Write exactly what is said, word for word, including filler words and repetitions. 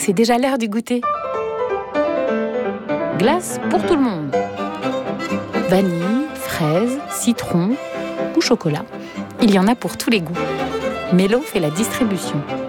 c'est déjà l'heure du goûter. Glace pour tout le monde. Vanille, fraise, citron ou chocolat. Il y en a pour tous les goûts. Mélo fait la distribution.